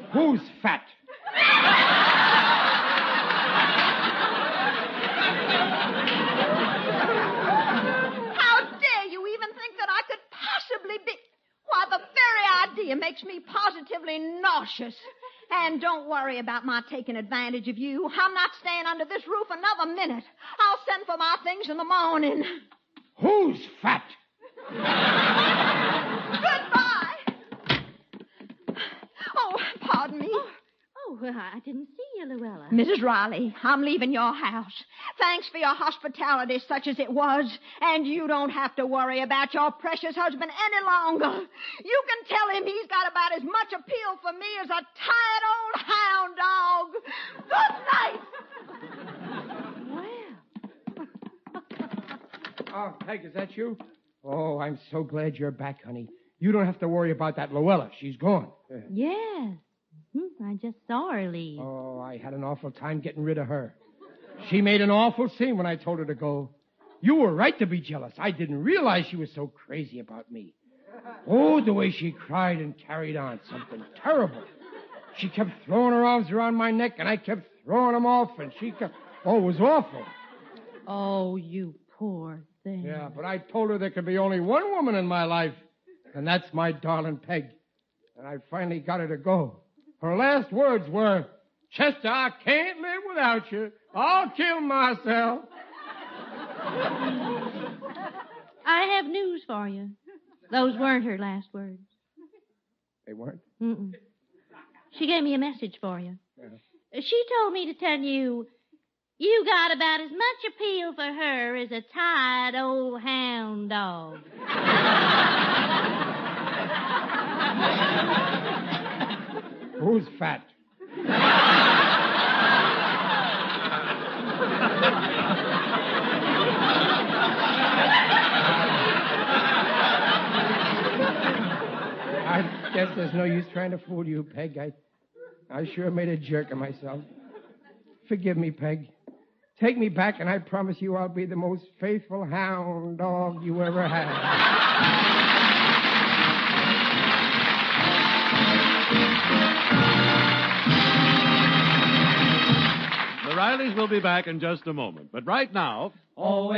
Who's fat? How dare you even think that I could possibly be... Why, the very idea makes me positively nauseous. And don't worry about my taking advantage of you. I'm not staying under this roof another minute. I'll send for my things in the morning. Who's fat? Goodbye. Oh, pardon me. Well, I didn't see you, Luella. Mrs. Riley, I'm leaving your house. Thanks for your hospitality, such as it was. And you don't have to worry about your precious husband any longer. You can tell him he's got about as much appeal for me as a tired old hound dog. Good night. Oh, Peg, is that you? Oh, I'm so glad you're back, honey. You don't have to worry about that Luella. She's gone. Yes. I just saw her leave. Oh, I had an awful time getting rid of her. She made an awful scene when I told her to go. You were right to be jealous. I didn't realize she was so crazy about me. Oh, the way she cried and carried on. Something terrible. She kept throwing her arms around my neck, and I kept throwing them off, and she kept... Oh, it was awful. Oh, you poor thing. Yeah, but I told her there could be only one woman in my life, and that's my darling Peg. And I finally got her to go. Her last words were, Chester, I can't live without you. I'll kill myself. I have news for you. Those weren't her last words. They weren't? Mm-mm. She gave me a message for you. Yeah. She told me to tell you, you got about as much appeal for her as a tired old hound dog. Who's fat? I guess there's no use trying to fool you, Peg. I sure made a jerk of myself. Forgive me, Peg. Take me back, and I promise you I'll be the most faithful hound dog you ever had. The Rileys will be back in just a moment. But right now... Oh,